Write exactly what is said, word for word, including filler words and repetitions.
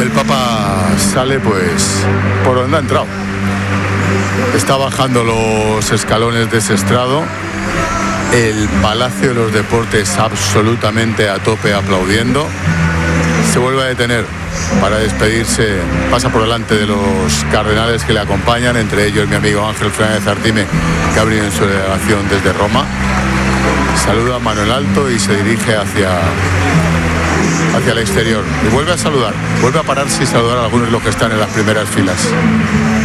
el Papa sale pues por donde ha entrado. Está bajando los escalones de ese estrado. El Palacio de los Deportes absolutamente a tope aplaudiendo. Se vuelve a detener para despedirse, pasa por delante de los cardenales que le acompañan, entre ellos mi amigo Ángel Fernández Artime, que ha venido en su delegación desde Roma. Saluda a mano en alto y se dirige hacia, hacia el exterior. Y vuelve a saludar, vuelve a pararse y saludar a algunos de los que están en las primeras filas.